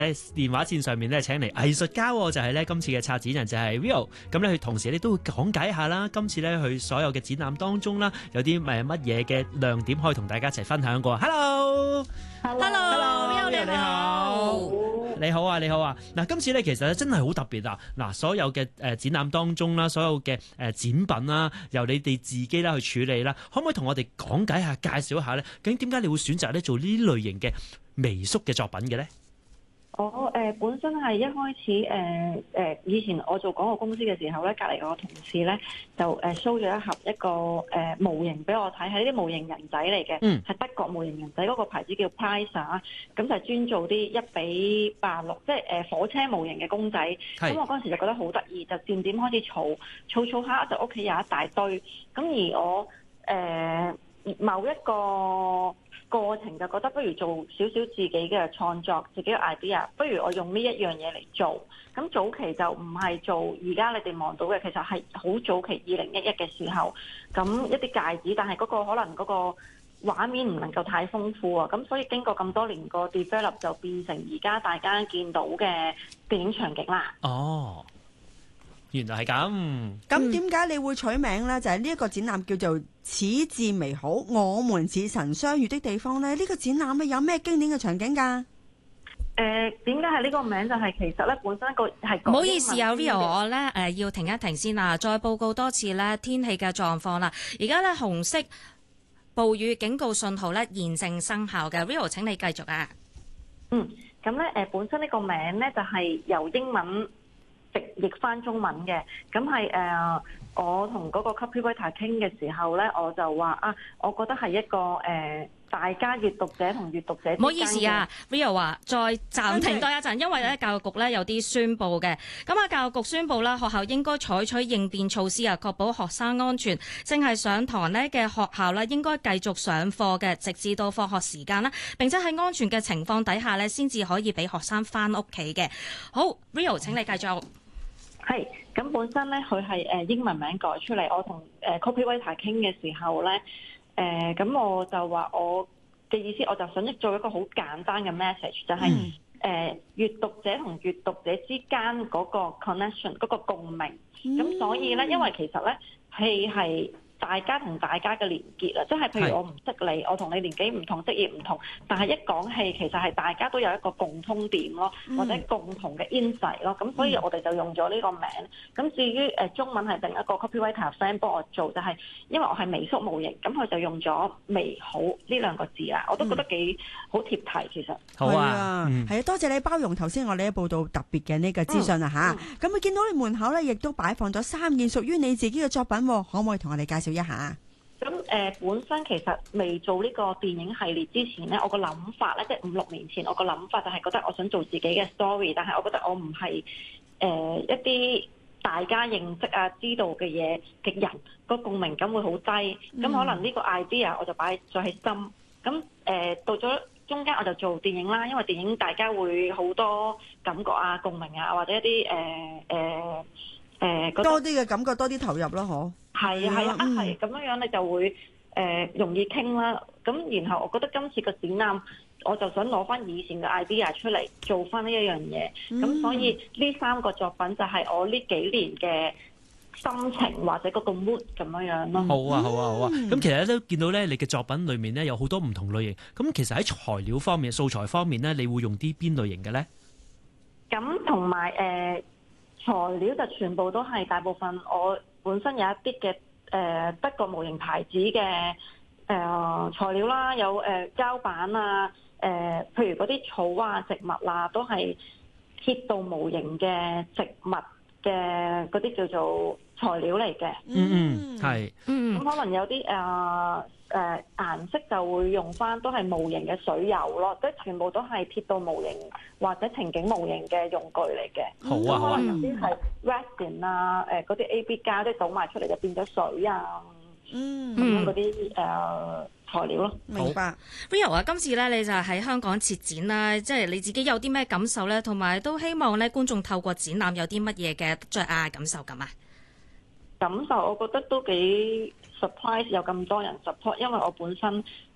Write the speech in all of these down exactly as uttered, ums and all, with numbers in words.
喺電話線上面咧請嚟藝術家，就係咧今次嘅策展人就係 Rio。咁咧佢同時咧都會講解一下啦，今次咧佢所有嘅展覽當中啦，有啲誒乜嘢嘅亮點可以同大家一齊分享過。Hello，Hello，Rio 你好，你好啊，你好啊。嗱，今次咧其實咧真係好特別啊！嗱，所有嘅誒展覽當中啦，所有嘅誒展品啦，由你哋自己啦去處理啦，可唔可以同我哋講解下、介紹一下咧？究竟點解你會選擇咧做呢類型嘅微縮嘅作品嘅咧？ 我誒、呃、本身係一開始誒誒、呃呃、以前我做廣告公司嘅時候咧，隔離我同事咧就誒 show 咗一盒一個誒、呃、模型俾我睇，係啲模型人仔嚟嘅，係、嗯、德國模型人仔，嗰、那個牌子叫 Pisa， 咁就係專做啲一比八六，即係誒火車模型嘅公仔。咁我嗰陣時就覺得好得意，就漸漸開始儲儲儲下，就屋企有一大堆。咁而我誒、呃、某一個過程就覺得不如做少少自己嘅創作，自己嘅 idea， 不如我用呢一樣嘢嚟做。咁早期就唔係做而家你哋望到嘅，其實係好早期二零一一嘅時候，咁一啲戒指，但係嗰個可能嗰個畫面唔能夠太豐富啊，咁所以經過咁多年個 develop 就變成而家大家見到嘅電影場景啦。 哦。原來係咁， 咁點解你會取名呢？就係呢一個展覽叫做此致微好，我們似曾相遇的地方呢。呢、這個展覽咧有咩經典嘅場景㗎？誒、 呃，點解係呢個名？就係、是、其實咧本身個係唔好意思啊 ，Rio， 我咧誒、呃、要停一停先啦，再報告多次咧天氣嘅狀況啦。而家咧紅色暴雨警告信號咧現正生效嘅 ，Rio 請你繼續啊。 嗯，咁咧誒本身呢個名咧就係、是、由英文直譯翻中文嘅，咁係誒我同嗰個 copywriter 傾嘅時候咧，我就話啊，我覺得係一個誒、呃、大家閱讀者同閱讀者之間嘅。唔好意思啊 ，Rio 話再暫停多一陣，因為咧教育局咧有啲宣佈嘅，咁啊教育局宣佈啦，學校應該採取應變措施啊，確保學生安全。正係上堂咧嘅學校咧，應該繼續上課嘅，直至到放學時間啦。並且喺安全嘅情況底下咧，先至可以俾學生翻屋企嘅。好 ，Rio 請你繼續。 係，咁本身咧佢係誒英文名改出嚟，我同誒 copywriter 傾嘅時候咧，誒、呃、咁我就話我嘅意思，我就想做一個好簡單嘅 message， 就係、是、誒、嗯呃、閱讀者同閱讀者之間嗰個 connection 嗰個共鳴，咁、嗯、所以咧，因為其實咧戲係大家同大家嘅連結啦，即係譬如我唔識你，我同你年紀唔同，職業唔同，但係一講戲其實係大家都有一個共通點咯，或者共同嘅 insight 咯，咁所以我哋就用咗呢個名。咁至於誒中文係另一個 copywriter friend 幫我做，就係、是、因為我係微縮模型，咁佢就用咗微好呢兩個字啊，我都覺得幾好貼題其實。 好啊， 係啊，多謝你包容頭先我哋報道特別嘅呢個資訊啊吓。咁、嗯、啊見到你門口咧，亦都擺放咗三件屬於你自己嘅作品，可唔可以同我哋介紹一下？ 咁誒、呃、本身其實未做呢個電影系列之前咧，我個諗法咧，即係五六年前，我個諗法就係覺得我想做自己嘅 story， 但係我覺得我唔係誒一啲大家認識啊、知道嘅嘢嘅人，個共鳴感會好低。咁、嗯、可能呢個 idea 我就擺咗喺心。咁誒、呃、到咗中間我就做電影啦，因為電影大家會好多感覺啊、共鳴啊，或者一啲誒誒誒多啲嘅感覺，多啲投入咯，嗬。 係啊係啊，係咁樣樣你就會誒、呃、容易傾啦。咁然後我覺得今次個展覽，我就想攞翻以前嘅 idea 出嚟做翻呢一樣嘢。咁、嗯、所以呢三個作品就係我呢幾年嘅心情或者嗰個 mood 咁樣樣咯。 好啊好啊好啊！咁、嗯、其實都見到咧，你嘅作品裏面咧有好多唔同類型。咁其實喺材料方面、素材方面咧，你會用啲邊類型嘅咧？ 咁同埋誒材料就全部都係大部分我本身有一啲嘅誒德國模型牌子嘅誒、呃、材料啦，有誒、呃、膠板啊，誒、呃、譬如嗰啲草啊、植物啊，都係鐵道模型嘅植物嘅嗰啲叫做材料嚟嘅。 嗯嗯，係。嗯， 咁可能有啲誒誒顏色就會用翻都係模型嘅水油咯，即係全部都係鐵道模型或者情景模型嘅用具嚟嘅。 好啊，好啊。 可能有啲係 resin 啊，誒嗰啲 A B 膠，即係倒埋出嚟就變咗水啊。嗯，咁樣嗰啲誒材料咯。 明白。 Rio 啊，今次咧你就喺香港設展啦，即係你自己有啲咩感受咧？同埋都希望咧觀眾透過展覽有啲乜嘢嘅着啊感受咁啊？感受我覺得都幾 surprise 有咁多人 support，因為我本身誒、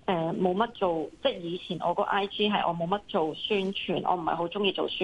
誒冇乜做，即係以前我個 I G 係我冇乜做宣傳，我唔係好中意做宣